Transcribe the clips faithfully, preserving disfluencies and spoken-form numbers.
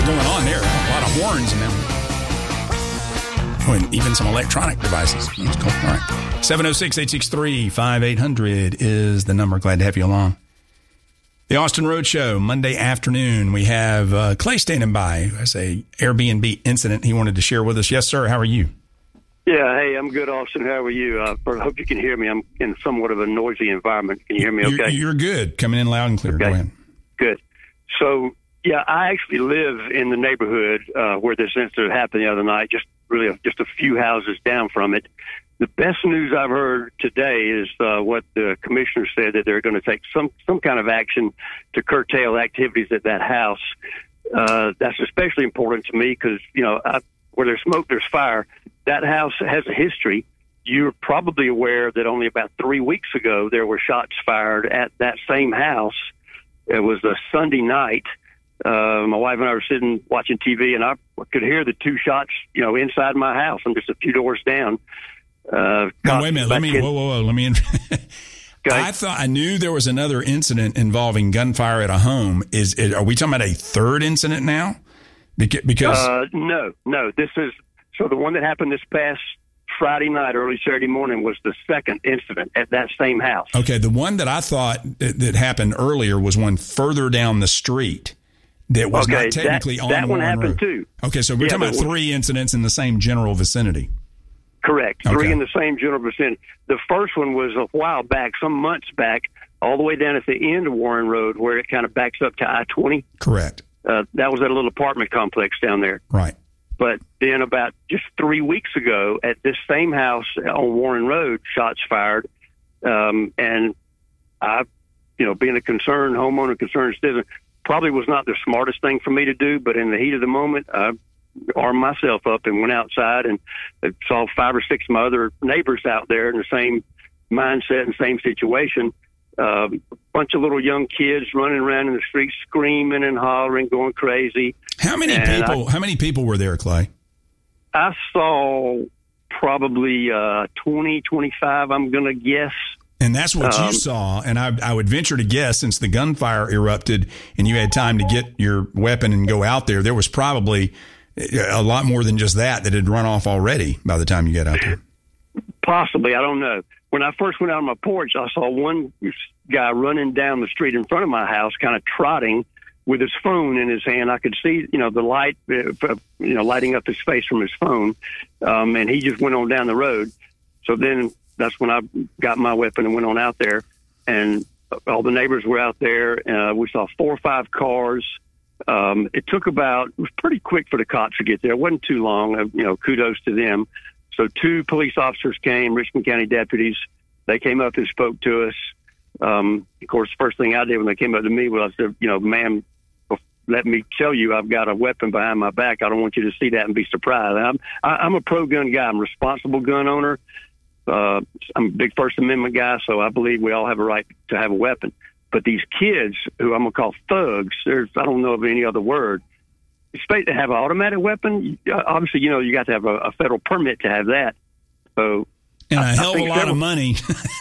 lot going on there. A lot of horns and them. Oh, and even some electronic devices. That's cool. All right. seven oh six, eight six three, five eight hundred is the number. Glad to have you along. The Austin Road Show, Monday afternoon. We have uh, Clay standing by. As a Airbnb incident he wanted to share with us. Yes, sir. How are you? Yeah, hey, I'm good, Austin. How are you? Uh, I hope you can hear me. I'm in somewhat of a noisy environment. Can you hear me okay? You're, you're good. Coming in loud and clear. Okay. Go ahead. Good. So, yeah, I actually live in the neighborhood uh, where this incident happened the other night, just really a, just a few houses down from it. The best news I've heard today is uh, what the commissioner said, that they're going to take some, some kind of action to curtail activities at that house. Uh, that's especially important to me because, you know, I, where there's smoke, there's fire. That house has a history. You're probably aware that only about three weeks ago there were shots fired at that same house. It was a Sunday night. Uh, my wife and I were sitting watching T V, and I could hear the two shots, you know, inside my house. I'm just a few doors down. Uh, now, wait a minute. Let me. Whoa, whoa, whoa. Let me. In- Okay. I thought I knew there was another incident involving gunfire at a home. Is, is are we talking about a third incident now? Because uh, no, no. This is so the one that happened this past Friday night, early Saturday morning, was the second incident at that same house. Okay, the one that I thought that, that happened earlier was one further down the street that was okay, not technically that, on that one Warren happened Road. Too. Okay, so we're yeah, talking about three incidents in the same general vicinity. Correct. Okay. Three in the same general vicinity. The first one was a while back, some months back, all the way down at the end of Warren Road where it kind of backs up to I twenty. Correct. Uh, that was at a little apartment complex down there. Right. But then about just three weeks ago at this same house on Warren Road, shots fired. Um, and I, you know, being a concerned homeowner, concerned citizen, probably was not the smartest thing for me to do, but in the heat of the moment, I armed myself up and went outside and saw five or six of my other neighbors out there in the same mindset and same situation. Um, a bunch of little young kids running around in the streets, screaming and hollering, going crazy. How many and people? I, how many people were there, Clay? I saw probably uh, twenty, twenty-five. I'm going to guess. And that's what um, you saw. And I, I would venture to guess, since the gunfire erupted and you had time to get your weapon and go out there, there was probably a lot more than just that that had run off already by the time you got out there. Possibly. I don't know. When I first went out on my porch, I saw one guy running down the street in front of my house, kind of trotting with his phone in his hand. I could see, you know, the light, uh, you know, lighting up his face from his phone. Um, and he just went on down the road. So then that's when I got my weapon and went on out there. And all the neighbors were out there. Uh, we saw four or five cars. Um, it took about, it was pretty quick for the cops to get there. It wasn't too long. Uh, you know, kudos to them. So two police officers came, Richmond County deputies. They came up and spoke to us. Um, of course, the first thing I did when they came up to me was, I said, you know, ma'am, let me tell you, I've got a weapon behind my back. I don't want you to see that and be surprised. I'm, I, I'm a pro-gun guy. I'm a responsible gun owner. Uh, I'm a big First Amendment guy, so I believe we all have a right to have a weapon. But these kids, who I'm going to call thugs, there's, I don't know of any other word, expect to have an automatic weapon. Obviously, you know, you got to have a, a federal permit to have that. So, and a I, hell of a lot several, of money.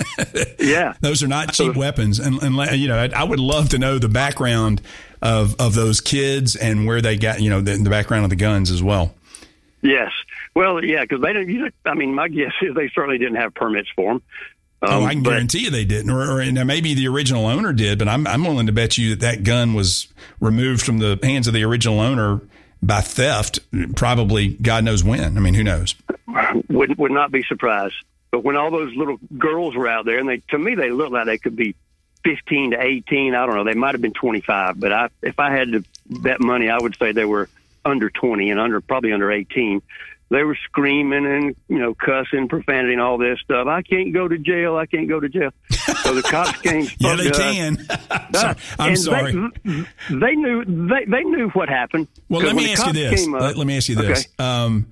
Yeah, those are not cheap so, weapons. And, and you know, I, I would love to know the background of of those kids and where they got, you know, the, the background of the guns as well. Yes, well, yeah, because they didn't. You know, I mean, my guess is they certainly didn't have permits for them. Um, oh, I can but, guarantee you they didn't, or, or now maybe the original owner did, but I'm I'm willing to bet you that that gun was removed from the hands of the original owner by theft, probably God knows when. I mean, who knows? Would would not be surprised. But when all those little girls were out there, and they to me they looked like they could be fifteen to eighteen. I don't know. They might have been twenty-five, but I if I had to bet money, I would say they were under twenty and under probably under eighteen. They were screaming and, you know, cussing, profanity, and all this stuff. I can't go to jail. I can't go to jail. So the cops came. Yeah, they uh, can. sorry. I'm sorry. They, they knew. They, they knew what happened. Well, let me ask you this. Up, let, let me ask you this. Okay. Um,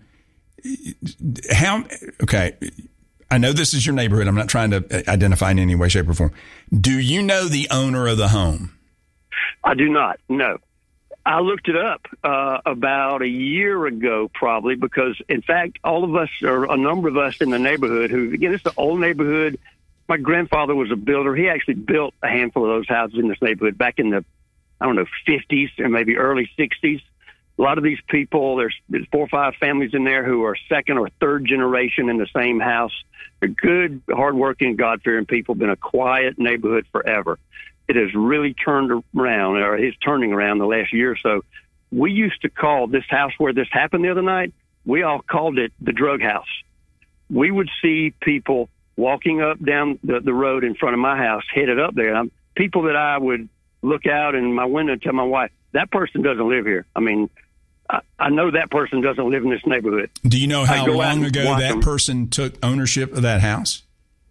how? Okay. I know this is your neighborhood. I'm not trying to identify in any way, shape, or form. Do you know the owner of the home? I do not. No. I looked it up uh, about a year ago, probably, because, in fact, all of us, or a number of us in the neighborhood who, again, it's an old neighborhood. My grandfather was a builder. He actually built a handful of those houses in this neighborhood back in the, I don't know, fifties and maybe early sixties. a lot of these people, there's, there's four or five families in there who are second or third generation in the same house. They're good, hardworking, God-fearing people, been a quiet neighborhood forever. It has really turned around, or is turning around the last year or so. We used to call this house where this happened the other night, we all called it the drug house. We would see people walking up down the, the road in front of my house, headed up there. I'm, people that I would look out in my window and tell my wife, that person doesn't live here. I mean, I, I know that person doesn't live in this neighborhood. Do you know how long ago that them. person took ownership of that house?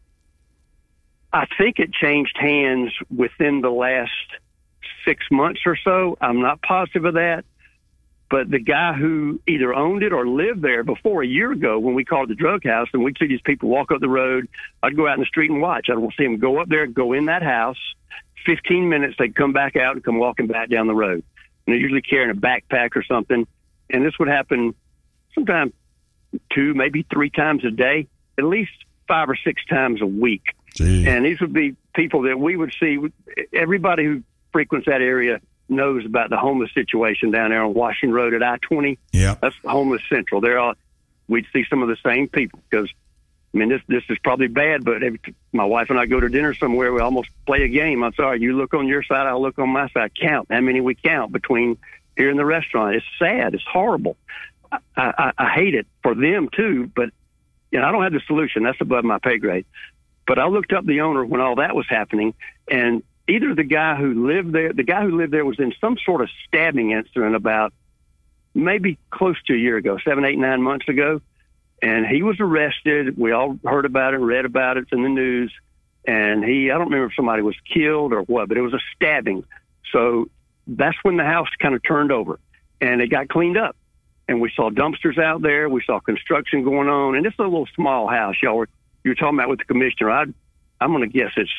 I think it changed hands within the last six months or so. I'm not positive of that. But the guy who either owned it or lived there before a year ago when we called it the drug house, and we'd see these people walk up the road, I'd go out in the street and watch. I'd see them go up there, go in that house. fifteen minutes, they'd come back out and come walking back down the road. And they're usually carrying a backpack or something. And this would happen sometimes two, maybe three times a day, at least five or six times a week. Gee. And these would be people that we would see. Everybody who frequents that area knows about the homeless situation down there on Washington Road at I twenty. Yeah, that's homeless central. They're all, we'd see some of the same people because, I mean, this this is probably bad, but every, my wife and I go to dinner somewhere, we almost play a game. I'm sorry, you look on your side, I'll look on my side. Count how many we count between here and the restaurant. It's sad. It's horrible. I, I, I hate it for them too, but you know, I don't have the solution. That's above my pay grade. But I looked up the owner when all that was happening, and either the guy who lived there, the guy who lived there was in some sort of stabbing incident about maybe close to a year ago, seven, eight, nine months ago. And he was arrested. We all heard about it, read about it in the news. And he, I don't remember if somebody was killed or what, but it was a stabbing. So that's when the house kind of turned over and it got cleaned up. And we saw dumpsters out there. We saw construction going on. And it's a little small house, y'all were, you were talking about with the commissioner. I, I'm going to guess it's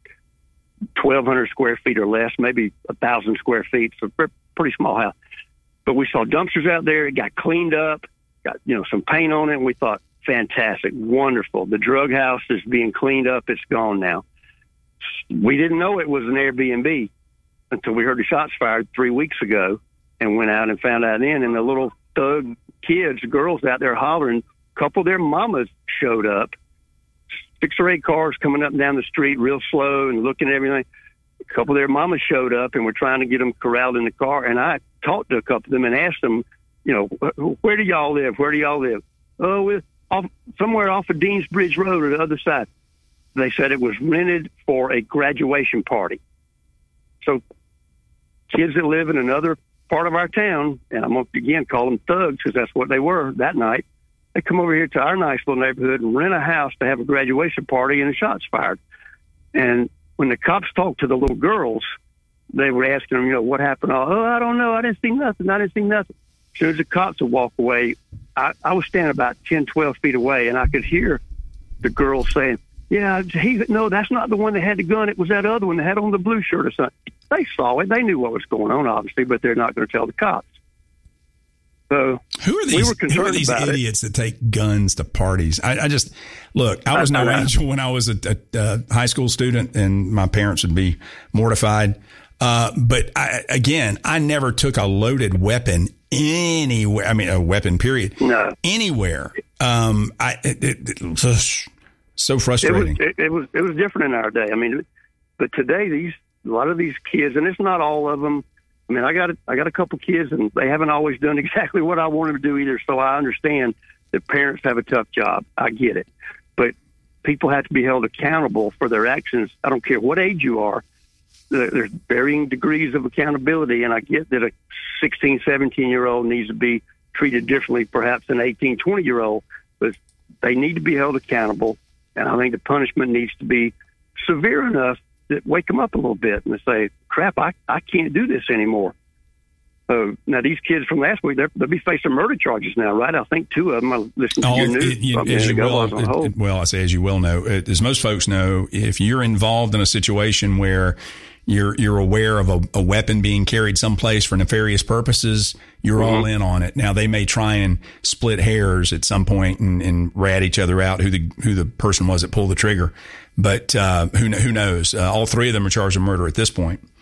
twelve hundred square feet or less, maybe a thousand square feet. So pretty small house. But we saw dumpsters out there. It got cleaned up, got, you know, some paint on it. And we thought, fantastic, wonderful. The drug house is being cleaned up. It's gone now. We didn't know it was an Airbnb until we heard the shots fired three weeks ago and went out and found out then. And the little thug kids, girls out there hollering, a couple of their mamas showed up. Six or eight cars coming up and down the street real slow and looking at everything. A couple of their mamas showed up and we're trying to get them corralled in the car. And I talked to a couple of them and asked them, you know, where do y'all live? Where do y'all live? Oh, we're off, somewhere off of Deans Bridge Road or the other side. They said it was rented for a graduation party. So kids that live in another part of our town, and I'm going to again call them thugs because that's what they were that night, they come over here to our nice little neighborhood and rent a house to have a graduation party, and the shots fired. And when the cops talked to the little girls, they were asking them, you know, what happened? Oh, I don't know. I didn't see nothing. I didn't see nothing. As soon as the cops would walk away, I, I was standing about ten, twelve feet away, and I could hear the girls saying, yeah, he, no, that's not the one that had the gun. It was that other one that had on the blue shirt or something. They saw it. They knew what was going on, obviously, but they're not going to tell the cops. So who are these, we were concerned who are these about idiots it. that take guns to parties? I, I just, look, I was no I, I, angel when I was a, a, a high school student, and my parents would be mortified. Uh, but I, again, I never took a loaded weapon anywhere. I mean, a weapon, period. No. Anywhere. Um, I, it, it, it was so frustrating. It was, it, it was, it was different in our day. I mean, but today, these, a lot of these kids, and it's not all of them. I mean, I got a, I got a couple kids, and they haven't always done exactly what I want them to do either. So I understand that parents have a tough job. I get it. But people have to be held accountable for their actions. I don't care what age you are. There's varying degrees of accountability, and I get that a sixteen, seventeen-year-old needs to be treated differently perhaps than an eighteen, twenty-year-old, but they need to be held accountable, and I think the punishment needs to be severe enough that wake them up a little bit and say, crap, I, I can't do this anymore. So now these kids from last week, they'll be facing murder charges now, right? I think two of them. I listened to oh, your news it, you, a minute ago. I was on hold. It, well, I say, as you well know, it, as most folks know, if you're involved in a situation where you're you're aware of a, a weapon being carried someplace for nefarious purposes, you're mm-hmm. all in on it. Now, they may try and split hairs at some point and, and rat each other out who the who the person was that pulled the trigger. But uh, who who knows? Uh, all three of them are charged with murder at this point.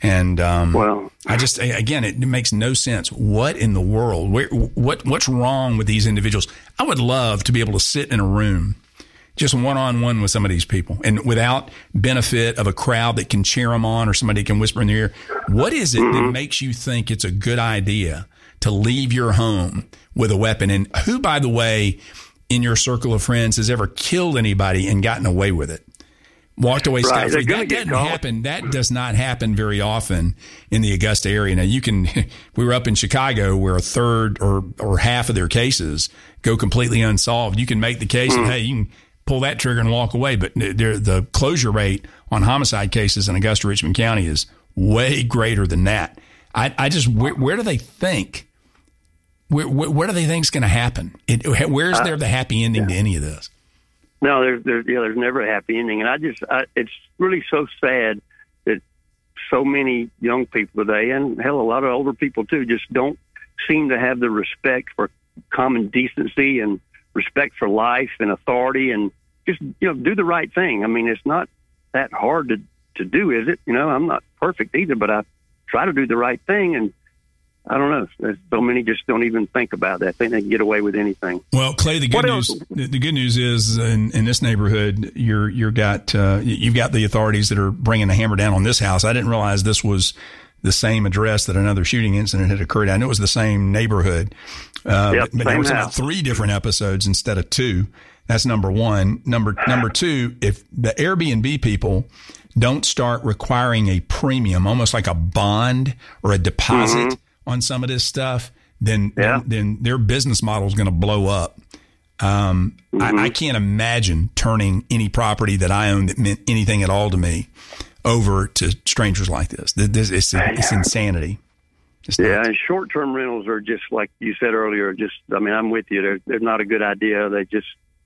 And um, well, I just, again, it makes no sense. What in the world? Where, what what's wrong with these individuals? I would love to be able to sit in a room just one-on-one with some of these people and without benefit of a crowd that can cheer them on or somebody can whisper in their ear. What is it mm-hmm. that makes you think it's a good idea to leave your home with a weapon? And who, by the way, in your circle of friends has ever killed anybody and gotten away with it? Walked away right. scot-free. That doesn't happen. That does not happen very often in the Augusta area. Now, you can, we were up in Chicago where a third or, or half of their cases go completely unsolved. You can make the case mm. that, hey, you can pull that trigger and walk away. But the closure rate on homicide cases in Augusta, Richmond County is way greater than that. I, I just, where, where do they think, where, where, where do they think is going to happen? It, where's there the happy ending yeah. to any of this? No, there's, there's, yeah, there's never a happy ending. And I just, I, it's really so sad that so many young people today, and hell, a lot of older people too, just don't seem to have the respect for common decency and respect for life and authority and just, you know, do the right thing. I mean, it's not that hard to, to do, is it? You know, I'm not perfect either, but I try to do the right thing. And I don't know. There's so many just don't even think about that. They think they can get away with anything. Well, Clay, the good what news else? the good news is in, in this neighborhood, you're you're got uh, you've got the authorities that are bringing the hammer down on this house. I didn't realize this was the same address that another shooting incident had occurred. I knew it was the same neighborhood, uh, yep, but, but there was house. about three different episodes instead of two. That's number one. Number number two, if the Airbnb people don't start requiring a premium, almost like a bond or a deposit. Mm-hmm. on some of this stuff, then yeah. then, then their business model is going to blow up. Um, mm-hmm. I, I can't imagine turning any property that I own that meant anything at all to me over to strangers like this. This it's, it's insanity. It's yeah, and short-term rentals are just like you said earlier. Just, I mean, I'm with you. They're they're not a good idea. They just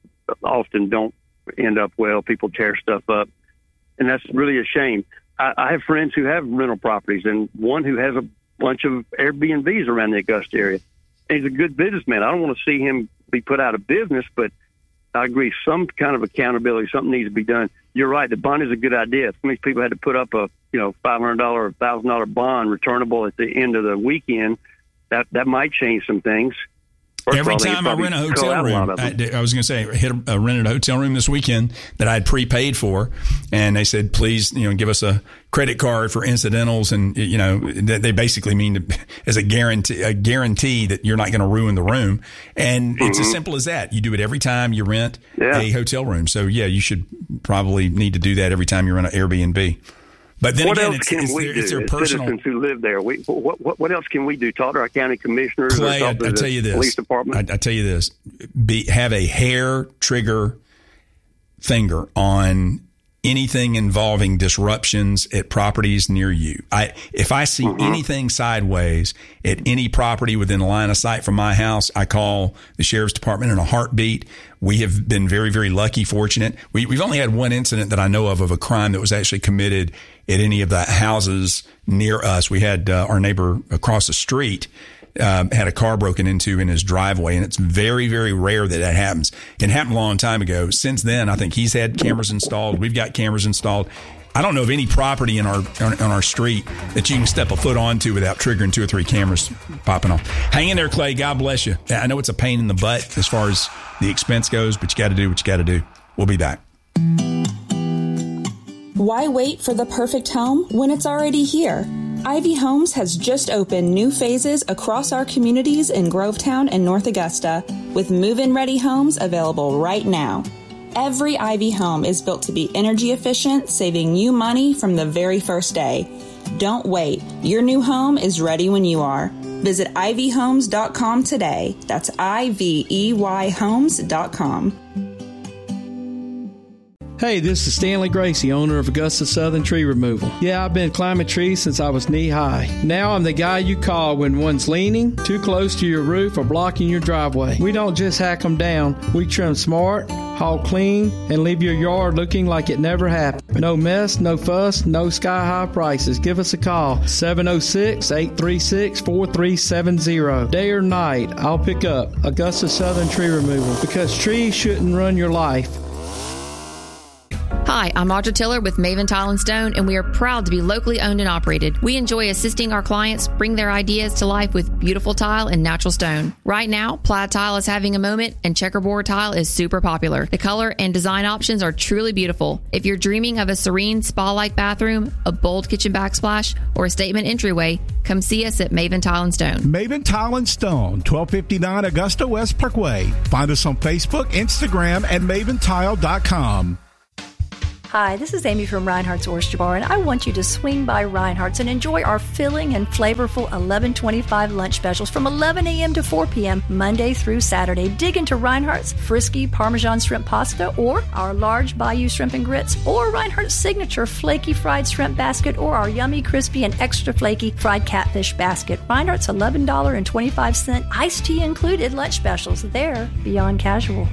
often don't end up well. People tear stuff up, and that's really a shame. I, I have friends who have rental properties, and one who has a bunch of Airbnbs around the Augusta area. And he's a good businessman. I don't want to see him be put out of business, but I agree, some kind of accountability, something needs to be done. You're right, the bond is a good idea. Some of these people had to put up a, you know, five hundred dollars or one thousand dollars bond returnable at the end of the weekend. That that might change some things. First Every all, time I rent a hotel room, I, I was going to say, I hit a, I rented a hotel room this weekend that I had prepaid for, and they said, please, you know, give us a credit card for incidentals, and you know, they basically mean to, as a guarantee, a guarantee that you're not going to ruin the room, and mm-hmm. it's as simple as that. You do it every time you rent yeah. a hotel room. So yeah, you should probably need to do that every time you rent an Airbnb. But then what again, else it's, can it's, we their, do it's their as personal citizens who live there? We, what, what, what else can we do? Talk to our county commissioners Clay, or I, talk to I the tell you this, police department? I, I tell you this, be, have a hair trigger finger on anything involving disruptions at properties near you. I, if I see mm-hmm. anything sideways at any property within the line of sight from my house, I call the sheriff's department in a heartbeat. We have been very, very lucky, fortunate. We, we've only had one incident that I know of of a crime that was actually committed at any of the houses near us. We had uh, our neighbor across the street Um, had a car broken into in his driveway, and it's very, very rare that that happens. It happened a long time ago. Since then, I think he's had cameras installed. We've got cameras installed. I don't know of any property in our on, on our street that you can step a foot onto without triggering two or three cameras popping off. Hang in there, Clay. God bless you. I know it's a pain in the butt as far as the expense goes, but you got to do what you got to do. We'll be back. Why wait for the perfect home when it's already here? Ivy Homes has just opened new phases across our communities in Grovetown and North Augusta, with move-in ready homes available right now. Every Ivy home is built to be energy efficient, saving you money from the very first day. Don't wait. Your new home is ready when you are. Visit ivy homes dot com today. That's I V E Y homes dot com. Hey, this is Stanley Gracie, owner of Augusta Southern Tree Removal. Yeah, I've been climbing trees since I was knee-high. Now I'm the guy you call when one's leaning, too close to your roof, or blocking your driveway. We don't just hack them down. We trim smart, haul clean, and leave your yard looking like it never happened. No mess, no fuss, no sky-high prices. Give us a call, seven oh six, eight three six, four three seven zero. Day or night, I'll pick up Augusta Southern Tree Removal, because trees shouldn't run your life. Hi, I'm Audra Tiller with Maven Tile and Stone, and we are proud to be locally owned and operated. We enjoy assisting our clients bring their ideas to life with beautiful tile and natural stone. Right now, plaid tile is having a moment, and checkerboard tile is super popular. The color and design options are truly beautiful. If you're dreaming of a serene spa-like bathroom, a bold kitchen backsplash, or a statement entryway, come see us at Maven Tile and Stone. Maven Tile and Stone, twelve fifty-nine Augusta West Parkway. Find us on Facebook, Instagram, and maven tile dot com. Hi, this is Amy from Reinhardt's Oyster Bar, and I want you to swing by Reinhardt's and enjoy our filling and flavorful eleven twenty-five lunch specials from eleven a.m. to four p.m. Monday through Saturday. Dig into Reinhardt's Frisky Parmesan Shrimp Pasta, or our large Bayou Shrimp and Grits, or Reinhardt's Signature Flaky Fried Shrimp Basket, or our Yummy Crispy and Extra Flaky Fried Catfish Basket. Reinhardt's eleven dollars and twenty-five cents iced tea included lunch specials. They're beyond casual.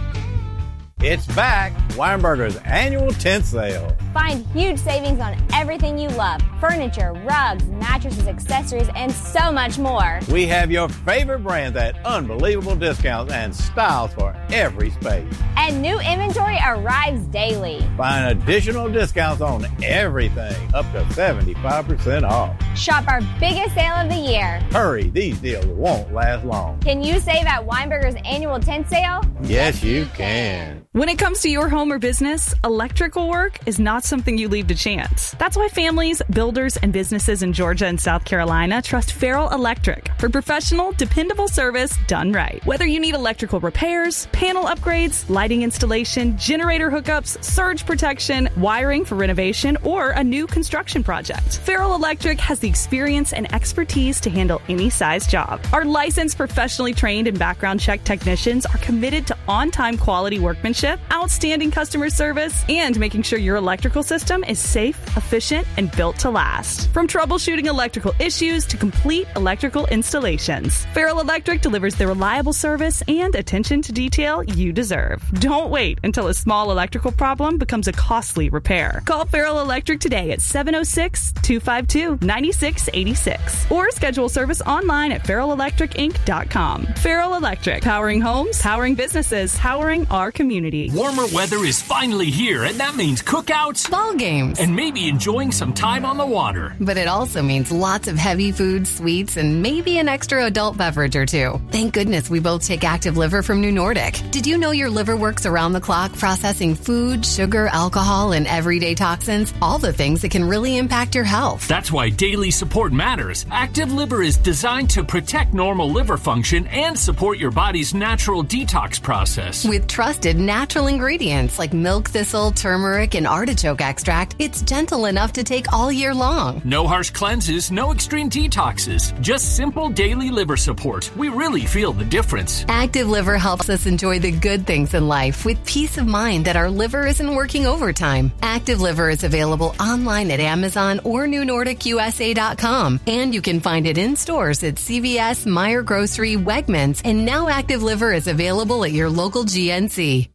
It's back, Weinberger's annual tent sale. Find huge savings on everything you love. Furniture, rugs, mattresses, accessories, and so much more. We have your favorite brands at unbelievable discounts and styles for every space. And new inventory arrives daily. Find additional discounts on everything, up to seventy-five percent off. Shop our biggest sale of the year. Hurry, these deals won't last long. Can you save at Weinberger's annual tent sale? Yes, you can. When it comes to your home or business, electrical work is not something you leave to chance. That's why families, builders, and businesses in Georgia and South Carolina trust Farrell Electric for professional, dependable service done right. Whether you need electrical repairs, panel upgrades, lighting installation, generator hookups, surge protection, wiring for renovation, or a new construction project, Farrell Electric has the experience and expertise to handle any size job. Our licensed, professionally trained, and background check technicians are committed to on-time quality workmanship, outstanding customer service, and making sure your electrical system is safe, efficient, and built to last. From troubleshooting electrical issues to complete electrical installations, Farrell Electric delivers the reliable service and attention to detail you deserve. Don't wait until a small electrical problem becomes a costly repair. Call Farrell Electric today at seven oh six, two five two, nine six eight six or schedule service online at farrell electric inc dot com. Farrell Electric, powering homes, powering businesses, powering our community. Warmer weather is finally here, and that means cookouts, ball games, and maybe enjoying some time on the water. But it also means lots of heavy food, sweets, and maybe an extra adult beverage or two. Thank goodness we both take Active Liver from New Nordic. Did you know your liver works around the clock processing food, sugar, alcohol, and everyday toxins? All the things that can really impact your health. That's why daily support matters. Active Liver is designed to protect normal liver function and support your body's natural detox process. With trusted natural Natural ingredients like milk thistle, turmeric, and artichoke extract, it's gentle enough to take all year long. No harsh cleanses, no extreme detoxes, just simple daily liver support. We really feel the difference. Active Liver helps us enjoy the good things in life with peace of mind that our liver isn't working overtime. Active Liver is available online at Amazon or new nordic u s a dot com, and you can find it in stores at C V S, Meijer Grocery, Wegmans, and now Active Liver is available at your local G N C.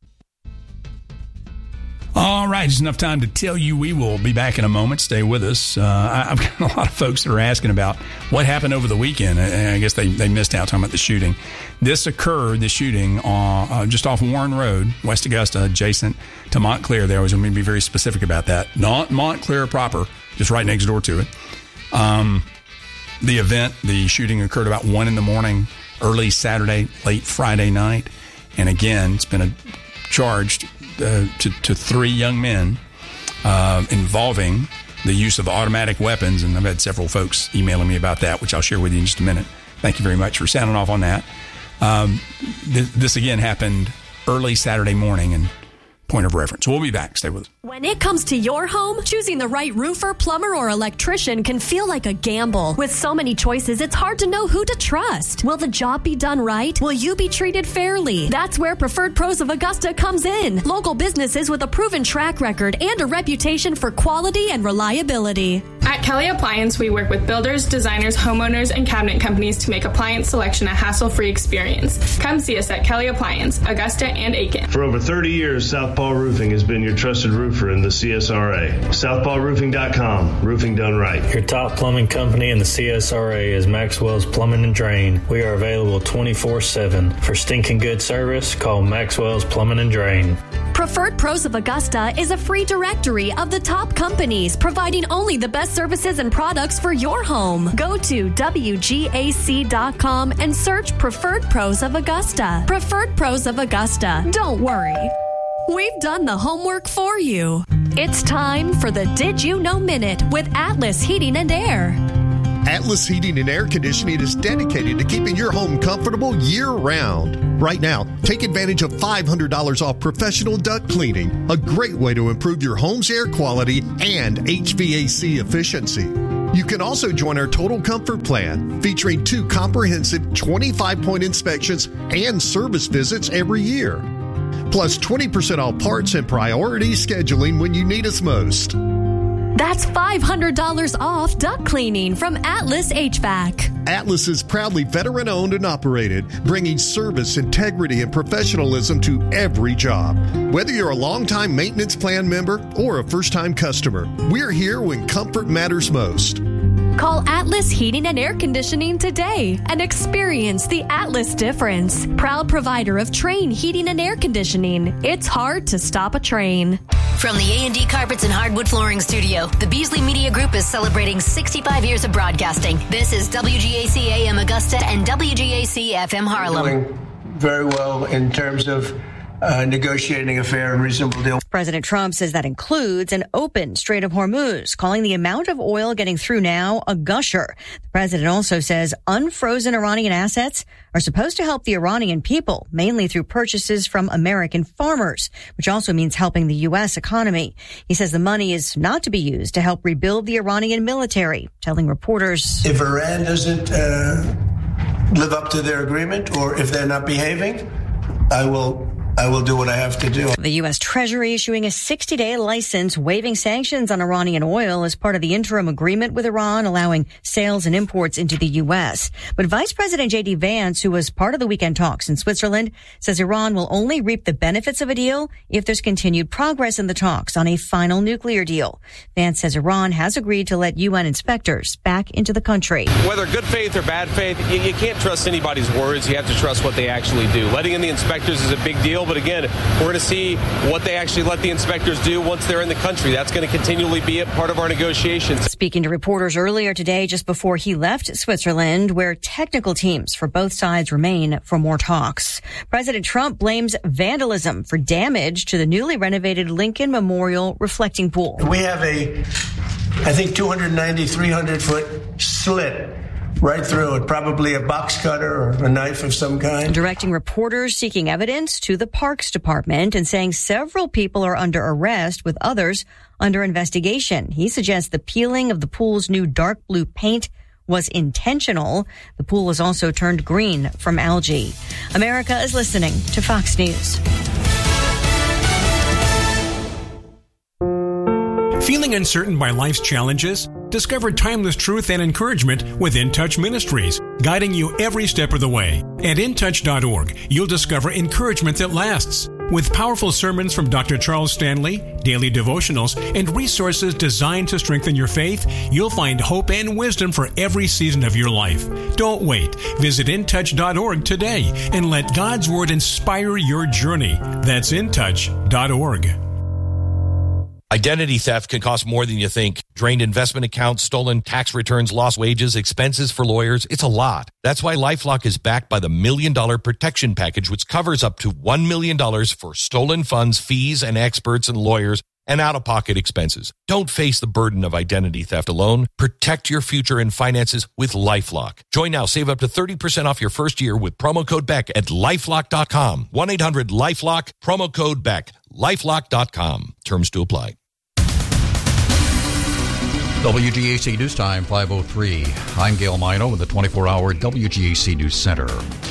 All right, just enough time to tell you we will be back in a moment. Stay with us. Uh, I, I've got a lot of folks that are asking about what happened over the weekend. And I guess they, they missed out talking about the shooting. This occurred, the shooting, uh, uh, just off Warren Road, West Augusta, adjacent to Montclair. There, I was going to be very specific about that. Not Montclair proper, just right next door to it. Um, the event, the shooting occurred about one in the morning, early Saturday, late Friday night. And again, it's been a charged Uh, to, to three young men uh, involving the use of automatic weapons. And I've had several folks emailing me about that, which I'll share with you in just a minute. Thank you very much for sounding off on that. Um, th- this, again, happened early Saturday morning, and point of reference. We'll be back. Stay with us. When it comes to your home, choosing the right roofer, plumber, or electrician can feel like a gamble. With so many choices, it's hard to know who to trust. Will the job be done right? Will you be treated fairly? That's where Preferred Pros of Augusta comes in. Local businesses with a proven track record and a reputation for quality and reliability. At Kelly Appliance, we work with builders, designers, homeowners, and cabinet companies to make appliance selection a hassle-free experience. Come see us at Kelly Appliance, Augusta and Aiken. For over thirty years, Southpaw Roofing has been your trusted roofer roofer in the C S R A. southpaw roofing dot com. Roofing done right. Your top plumbing company in the C S R A is Maxwell's Plumbing and Drain. We are available twenty-four seven. For stinking good service, call Maxwell's Plumbing and Drain. Preferred Pros of Augusta is a free directory of the top companies providing only the best services and products for your home. Go to W G A C dot com and search Preferred Pros of Augusta. Preferred Pros of Augusta. Don't worry. We've done the homework for you. It's time for the Did You Know Minute with Atlas Heating and Air. Atlas Heating and Air Conditioning is dedicated to keeping your home comfortable year-round. Right now, take advantage of five hundred dollars off professional duct cleaning, a great way to improve your home's air quality and H V A C efficiency. You can also join our Total Comfort Plan, featuring two comprehensive twenty-five point inspections and service visits every year. Plus twenty percent off parts and priority scheduling when you need us most. That's five hundred dollars off duct cleaning from Atlas H V A C. Atlas is proudly veteran-owned and operated, bringing service, integrity, and professionalism to every job. Whether you're a longtime maintenance plan member or a first-time customer, we're here when comfort matters most. Call Atlas Heating and Air Conditioning today and experience the Atlas difference. Proud provider of Train Heating and Air Conditioning. It's hard to stop a train. From the A and D Carpets and Hardwood Flooring Studio, the Beasley Media Group is celebrating sixty-five years of broadcasting. This is W G A C A M Augusta and W G A C F M Harlem. Doing very well in terms of Uh, negotiating a fair and reasonable deal. President Trump says that includes an open Strait of Hormuz, calling the amount of oil getting through now a gusher. The president also says unfrozen Iranian assets are supposed to help the Iranian people, mainly through purchases from American farmers, which also means helping the U S economy. He says the money is not to be used to help rebuild the Iranian military, telling reporters, if Iran doesn't uh, live up to their agreement, or if they're not behaving, I will I will do what I have to do. The U S. Treasury issuing a sixty-day license waiving sanctions on Iranian oil as part of the interim agreement with Iran, allowing sales and imports into the U S. But Vice President J D. Vance, who was part of the weekend talks in Switzerland, says Iran will only reap the benefits of a deal if there's continued progress in the talks on a final nuclear deal. Vance says Iran has agreed to let U N inspectors back into the country. Whether good faith or bad faith, you, you can't trust anybody's words. You have to trust what they actually do. Letting in the inspectors is a big deal. But again, we're going to see what they actually let the inspectors do once they're in the country. That's going to continually be a part of our negotiations. Speaking to reporters earlier today, just before he left Switzerland, where technical teams for both sides remain for more talks. President Trump blames vandalism for damage to the newly renovated Lincoln Memorial reflecting pool. We have a, I think, two ninety, three hundred foot slit right through it, probably a box cutter or a knife of some kind. Directing reporters seeking evidence to the Parks Department and saying several people are under arrest with others under investigation. He suggests the peeling of the pool's new dark blue paint was intentional. The pool is also turned green from algae. America is listening to Fox News. Feeling uncertain by life's challenges? Discover timeless truth and encouragement with In Touch Ministries, guiding you every step of the way. At in touch dot org, you'll discover encouragement that lasts. With powerful sermons from Doctor Charles Stanley, daily devotionals, and resources designed to strengthen your faith, you'll find hope and wisdom for every season of your life. Don't wait. Visit in touch dot org today and let God's Word inspire your journey. That's in touch dot org. Identity theft can cost more than you think. Drained investment accounts, stolen tax returns, lost wages, expenses for lawyers. It's a lot. That's why LifeLock is backed by the Million Dollar Protection Package, which covers up to one million dollars for stolen funds, fees, and experts and lawyers, and out-of-pocket expenses. Don't face the burden of identity theft alone. Protect your future and finances with LifeLock. Join now. Save up to thirty percent off your first year with promo code Beck at lifelock dot com. one eight hundred lifelock, promo code Beck. lifelock dot com. Terms to apply. W G A C News Time, five oh three. I'm Gail Mino with the twenty-four hour W G A C News Center.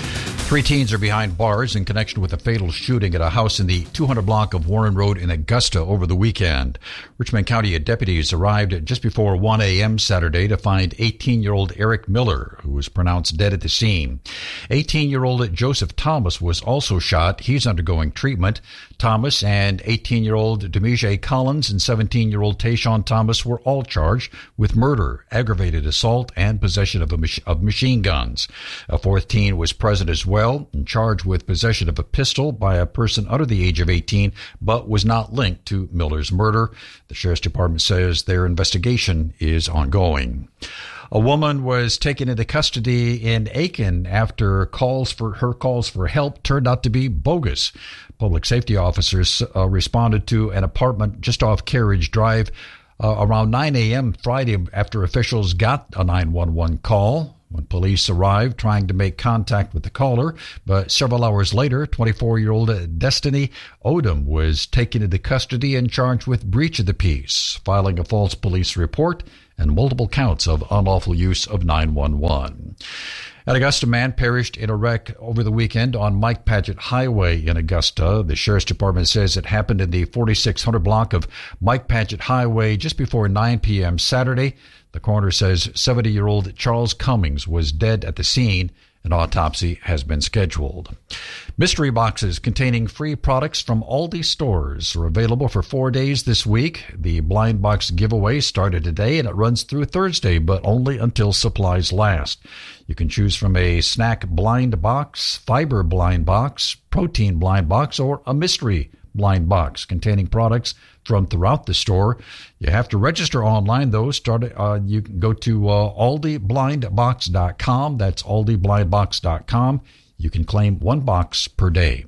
Three teens are behind bars in connection with a fatal shooting at a house in the two hundred block of Warren Road in Augusta over the weekend. Richmond County deputies arrived just before one a.m. Saturday to find eighteen-year-old Eric Miller, who was pronounced dead at the scene. eighteen-year-old Joseph Thomas was also shot. He's undergoing treatment. Thomas and eighteen-year-old Demeja Collins and seventeen-year-old Tayshawn Thomas were all charged with murder, aggravated assault, and possession of, a mach- of machine guns. A fourth teen was present as well, and charged with possession of a pistol by a person under the age of eighteen, but was not linked to Miller's murder. The Sheriff's Department says their investigation is ongoing. A woman was taken into custody in Aiken after calls for her calls for help turned out to be bogus. Public safety officers uh, responded to an apartment just off Carriage Drive uh, around nine a.m. Friday after officials got a nine one one call. When police arrived trying to make contact with the caller, but several hours later, twenty-four-year-old Destiny Odom was taken into custody and charged with breach of the peace, filing a false police report and multiple counts of unlawful use of nine one one. An Augusta man perished in a wreck over the weekend on Mike Paget Highway in Augusta. The Sheriff's Department says it happened in the forty-six hundred block of Mike Paget Highway just before nine p.m. Saturday. The coroner says seventy-year-old Charles Cummings was dead at the scene. An autopsy has been scheduled. Mystery boxes containing free products from Aldi stores are available for four days this week. The blind box giveaway started today and it runs through Thursday, but only until supplies last. You can choose from a snack blind box, fiber blind box, protein blind box, or a mystery blind box containing products from throughout the store. You have to register online, though. Start, uh, you can go to uh, aldi blind box dot com. That's aldi blind box dot com. You can claim one box per day.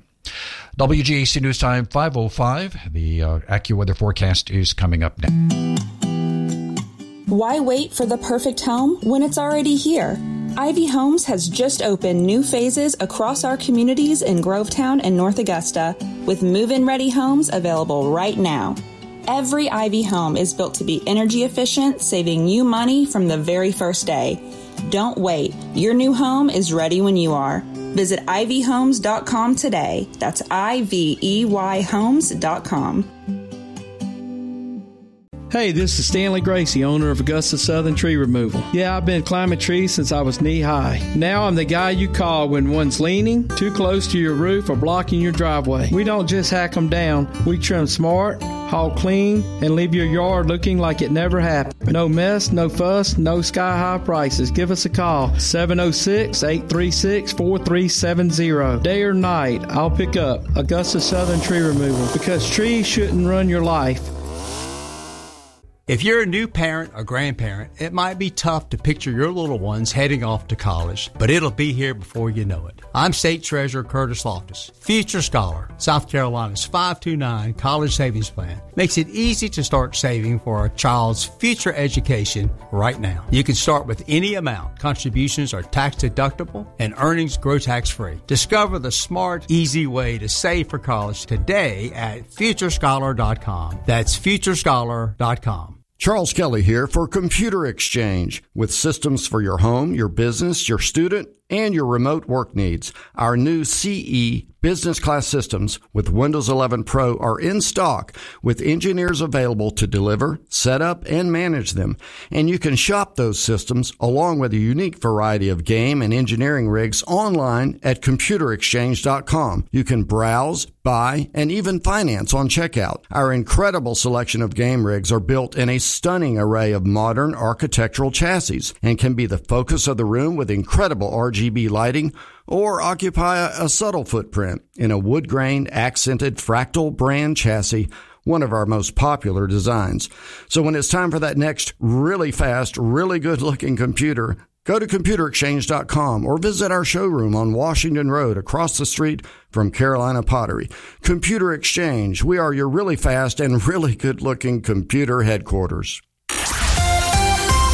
W G A C News Time five oh five. The uh, AccuWeather forecast is coming up now. Why wait for the perfect home when it's already here? Ivy Homes has just opened new phases across our communities in Grovetown and North Augusta, with move-in ready homes available right now. Every Ivy home is built to be energy efficient, saving you money from the very first day. Don't wait. Your new home is ready when you are. Visit ivy homes dot com today. That's I V E Y homes dot com. Hey, this is Stanley Gracie, owner of Augusta Southern Tree Removal. Yeah, I've been climbing trees since I was knee-high. Now I'm the guy you call when one's leaning, too close to your roof, or blocking your driveway. We don't just hack them down. We trim smart, haul clean, and leave your yard looking like it never happened. No mess, no fuss, no sky-high prices. Give us a call, seven oh six, eight three six, four three seven zero. Day or night, I'll pick up Augusta Southern Tree Removal, because trees shouldn't run your life. If you're a new parent or grandparent, it might be tough to picture your little ones heading off to college, but it'll be here before you know it. I'm State Treasurer Curtis Loftus. Future Scholar, South Carolina's five two nine College Savings Plan, makes it easy to start saving for a child's future education right now. You can start with any amount. Contributions are tax deductible and earnings grow tax free. Discover the smart, easy way to save for college today at future scholar dot com. That's future scholar dot com. Charles Kelly here for Computer Exchange. With systems for your home, your business, your student, and your remote work needs. Our new C E business class systems with Windows eleven Pro are in stock with engineers available to deliver, set up, and manage them. And you can shop those systems along with a unique variety of game and engineering rigs online at computer exchange dot com. You can browse, buy, and even finance on checkout. Our incredible selection of game rigs are built in a stunning array of modern architectural chassis and can be the focus of the room with incredible R G B lighting, or occupy a subtle footprint in a wood-grain accented fractal brand chassis, one of our most popular designs. So when it's time for that next really fast, really good-looking computer, go to computer exchange dot com or visit our showroom on Washington Road across the street from Carolina Pottery. Computer Exchange, we are your really fast and really good-looking computer headquarters.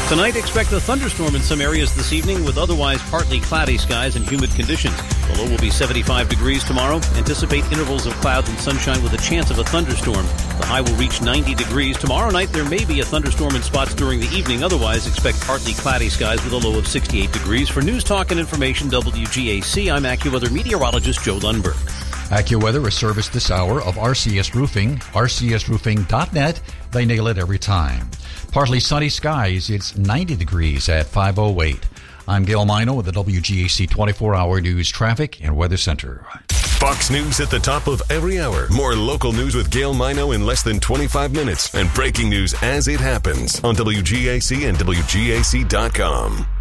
Tonight, expect a thunderstorm in some areas this evening with otherwise partly cloudy skies and humid conditions. The low will be seventy-five degrees tomorrow. Anticipate intervals of clouds and sunshine with a chance of a thunderstorm. The high will reach ninety degrees. Tomorrow night, there may be a thunderstorm in spots during the evening. Otherwise, expect partly cloudy skies with a low of sixty-eight degrees. For News Talk and Information, W G A C, I'm AccuWeather meteorologist Joe Lundberg. AccuWeather is serviced this hour of R C S Roofing, R C S roofing dot net. They nail it every time. Partly sunny skies. It's ninety degrees at five oh eight. I'm Gail Mino with the W G A C twenty-four hour News Traffic and Weather Center. Fox News at the top of every hour. More local news with Gail Mino in less than twenty-five minutes. And breaking news as it happens on W G A C and W G A C dot com.